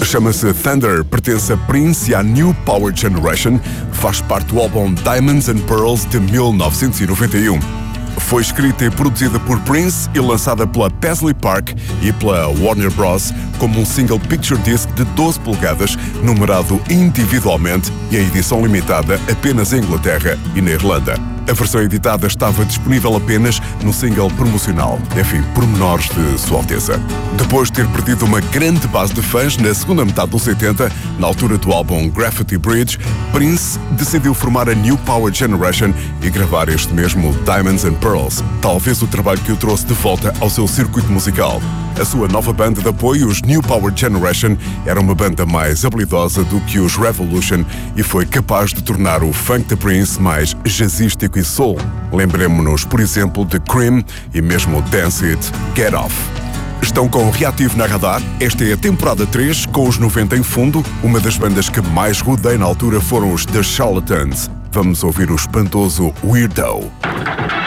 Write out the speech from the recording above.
chama-se Thunder, pertence a Prince e à New Power Generation, faz parte do álbum Diamonds and Pearls de 1991. Foi escrita e produzida por Prince e lançada pela Paisley Park e pela Warner Bros. Como um single picture disc de 12 polegadas, numerado individualmente e em edição limitada apenas em Inglaterra e na Irlanda. A versão editada estava disponível apenas no single promocional. Enfim, pormenores de Sua Alteza. Depois de ter perdido uma grande base de fãs na segunda metade dos 80, na altura do álbum Graffiti Bridge, Prince decidiu formar a New Power Generation e gravar este mesmo Diamonds and Pearls, talvez o trabalho que o trouxe de volta ao seu circuito musical. A sua nova banda de apoio, os New Power Generation, era uma banda mais habilidosa do que os Revolution e foi capaz de tornar o funk de Prince mais jazzístico e soul. Lembremos-nos, por exemplo, de Cream e mesmo Dance It, Get Off. Estão com o Reativo na Radar. Esta é a temporada 3, com os 90 em fundo. Uma das bandas que mais rodei na altura foram os The Charlatans. Vamos ouvir o espantoso Weirdo.